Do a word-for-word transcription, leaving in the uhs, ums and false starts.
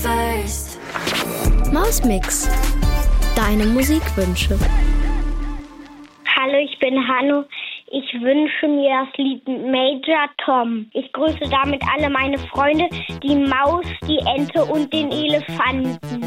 first. Mausmix. Deine Musikwünsche. Hallo, ich bin Hanno. Ich wünsche mir das Lied Major Tom. Ich grüße damit alle meine Freunde, die Maus, die Ente und den Elefanten.